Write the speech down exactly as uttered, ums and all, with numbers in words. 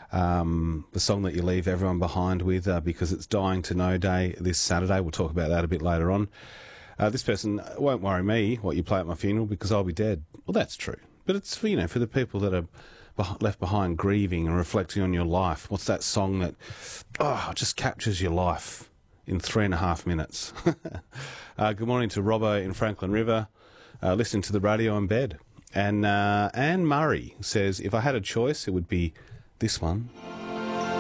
um, the song that you leave everyone behind with uh, because it's Dying to Know Day this Saturday. We'll talk about that a bit later on. Uh, this person, won't worry me what you play at my funeral because I'll be dead. Well, that's true. But it's for, you know, for the people that are beh- left behind grieving and reflecting on your life. What's that song that, oh, just captures your life in three and a half minutes? uh, good morning to Robbo in Franklin River, uh, listening to the radio in bed. And uh, Anne Murray says, if I had a choice, it would be this one.